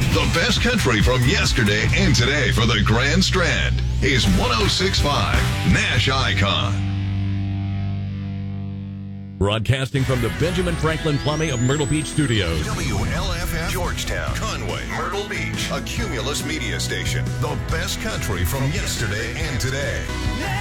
The best country from yesterday and today for the Grand Strand is 106.5 Nash Icon. Broadcasting from the Benjamin Franklin Plumbing of Myrtle Beach Studios. WLFF Georgetown, Conway, Myrtle Beach, a Cumulus media station. The best country from yesterday and today.